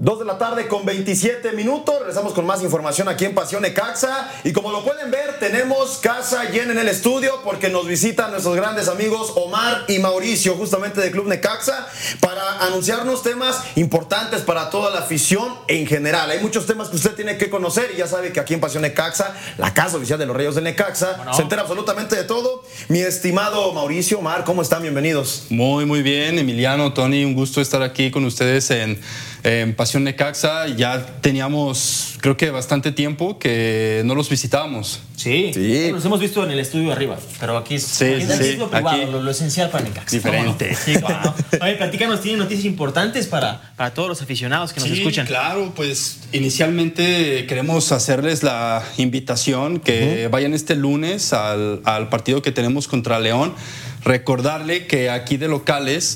2 de la tarde con 27 minutos. Regresamos con más información aquí en Pasión Necaxa. Y como lo pueden ver, tenemos casa llena en el estudio porque nos visitan nuestros grandes amigos Omar y Mauricio, justamente de Club Necaxa, para anunciarnos temas importantes para toda la afición en general. Hay muchos temas que usted tiene que conocer y ya sabe que aquí en Pasión Necaxa, la casa oficial de los Rayos de Necaxa, se entera absolutamente de todo. Mi estimado Mauricio, Omar, ¿cómo están? Bienvenidos. Muy bien, Emiliano, Tony, un gusto estar aquí con ustedes en Pasión Necaxa. Ya teníamos, creo que bastante tiempo que no los visitábamos. Sí. Los hemos visto en el estudio de arriba, pero aquí es lo privado, aquí, lo esencial para Necaxa. Diferente. No? Sí, wow. Oye, platícanos, tienen noticias importantes para todos los aficionados que nos escuchan. Claro, pues inicialmente queremos hacerles la invitación que vayan este lunes al partido que tenemos contra León. Recordarle que aquí de locales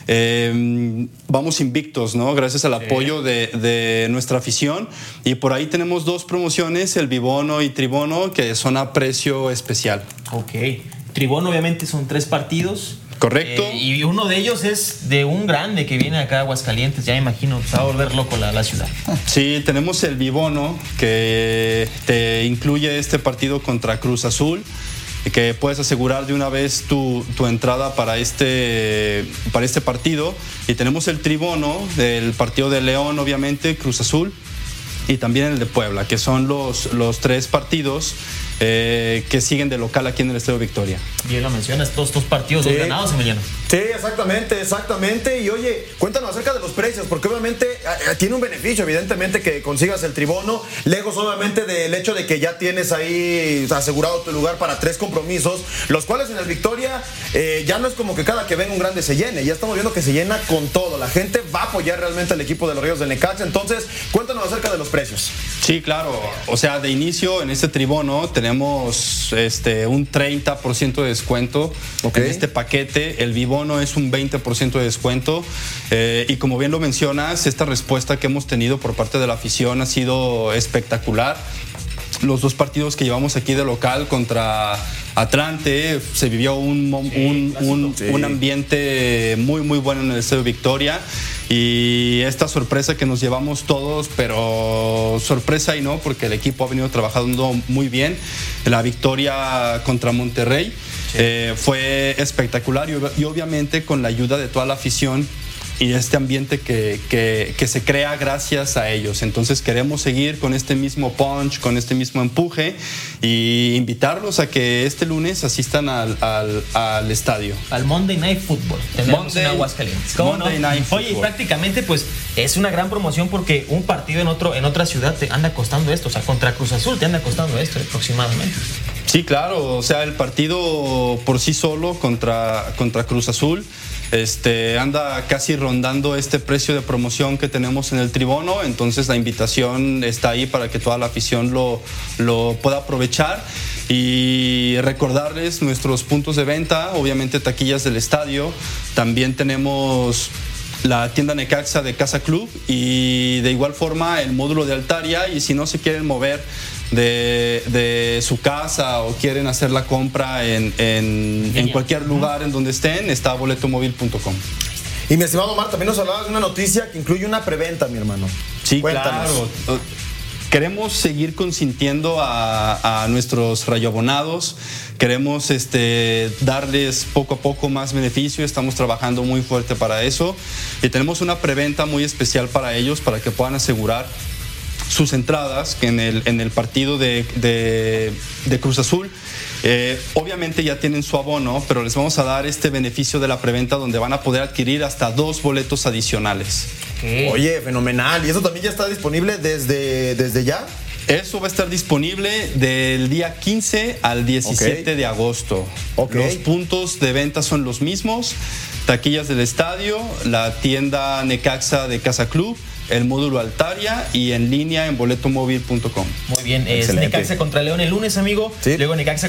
vamos invictos, ¿no? Gracias al apoyo de nuestra afición, y por ahí tenemos 2 promociones, el Bibono y Tribono, que son a precio especial. Ok, Tribono obviamente son 3 partidos. Correcto. Y uno de ellos es de un grande que viene acá a Aguascalientes, ya me imagino, se va a volver loco la ciudad. Sí, tenemos el Bibono, que te incluye este partido contra Cruz Azul, que puedes asegurar de una vez tu entrada para este partido. Y tenemos el Tribono del partido de León, obviamente, Cruz Azul, y también el de Puebla, que son los 3 partidos que siguen de local aquí en el Estadio Victoria. Bien lo mencionas, todos estos partidos 2 ganados, Emiliano. Sí, exactamente. Y oye, cuéntanos acerca de los precios, porque obviamente tiene un beneficio, evidentemente, que consigas el Tribono, lejos obviamente del hecho de que ya tienes ahí asegurado tu lugar para 3 compromisos, los cuales en el Victoria ya no es como que cada que venga un grande se llene, ya estamos viendo que se llena con todo, la gente va a apoyar realmente al equipo de los Rayos de Necaxa. Entonces, cuéntanos acerca de los precios. Sí, claro, o sea, de inicio en este Tribono tenemos un 30% de descuento en este paquete. El Bibono es un 20% de descuento, y como bien lo mencionas, esta respuesta que hemos tenido por parte de la afición ha sido espectacular. Los 2 partidos que llevamos aquí de local contra Atlante, se vivió un ambiente muy bueno en el Estadio Victoria, y esta sorpresa que nos llevamos todos, pero sorpresa y no, porque el equipo ha venido trabajando muy bien. La victoria contra Monterrey fue espectacular, y obviamente con la ayuda de toda la afición y este ambiente que se crea gracias a ellos. Entonces queremos seguir con este mismo punch, con este mismo empuje, y invitarlos a que este lunes asistan al estadio. Al Monday Night Football. Tenemos en Aguascalientes. Monday Night Football. Oye, prácticamente pues es una gran promoción, porque un partido en otra ciudad te anda costando esto, o sea, contra Cruz Azul te anda costando esto aproximadamente. Sí, claro, o sea, el partido por sí solo contra Cruz Azul anda casi rondando este precio de promoción que tenemos en el Tribono. Entonces la invitación está ahí para que toda la afición lo pueda aprovechar, y recordarles nuestros puntos de venta, obviamente taquillas del estadio. También tenemos la tienda Necaxa de Casa Club, y de igual forma el módulo de Altaria. Y si no se quieren mover de su casa o quieren hacer la compra en cualquier lugar en donde estén, está boletomovil.com. Y mi estimado Omar, también nos hablabas de una noticia que incluye una preventa, mi hermano. Sí, cuéntanos. Claro. Queremos seguir consintiendo a nuestros rayoabonados. Queremos darles poco a poco más beneficio. Estamos trabajando muy fuerte para eso, y tenemos una preventa muy especial para ellos, para que puedan asegurar sus entradas en el partido de Cruz Azul. Obviamente ya tienen su abono, pero les vamos a dar este beneficio de la preventa, donde van a poder adquirir hasta 2 boletos adicionales. Oye, fenomenal. ¿Y eso también ya está disponible desde ya? Eso va a estar disponible del día 15 al 17 de agosto. Los puntos de venta son los mismos: taquillas del estadio, la tienda Necaxa de Casa Club, el módulo Altaria, y en línea en boletomovil.com. Muy bien, Necaxa contra León el lunes, amigo. ¿Sí? Luego Necaxa